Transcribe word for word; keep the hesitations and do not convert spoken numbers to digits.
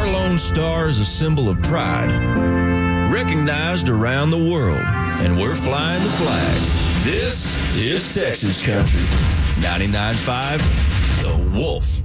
Our Lone Star is a symbol of pride, recognized around the world, and we're flying the flag. This is Texas Country. ninety-nine point five The Wolf.